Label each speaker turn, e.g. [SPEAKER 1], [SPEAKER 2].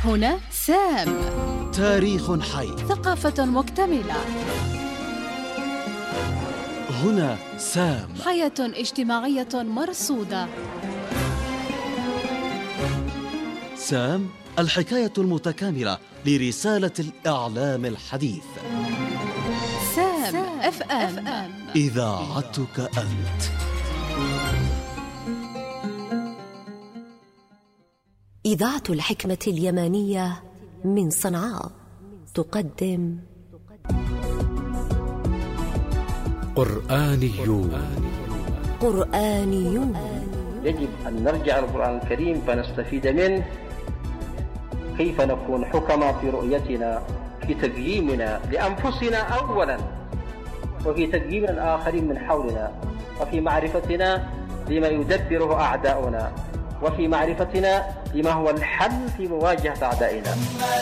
[SPEAKER 1] هنا سام،
[SPEAKER 2] تاريخ حي،
[SPEAKER 1] ثقافة مكتملة.
[SPEAKER 2] هنا سام،
[SPEAKER 1] حياة اجتماعية مرصودة.
[SPEAKER 2] سام، الحكاية المتكاملة لرسالة الإعلام الحديث.
[SPEAKER 1] سام FM،
[SPEAKER 2] إذاعتك أنت.
[SPEAKER 3] إذاعة الحكمة اليمانية من صنعاء تقدم قرآنيون.
[SPEAKER 4] يجب أن نرجع للقرآن الكريم فنستفيد منه، كيف نكون حكماء في رؤيتنا، في تقييمنا لأنفسنا أولا، وفي تقييم الآخرين من حولنا، وفي معرفتنا لما يدبره أعداؤنا، وفي معرفتنا لما هو الحل في مواجهة أعدائنا.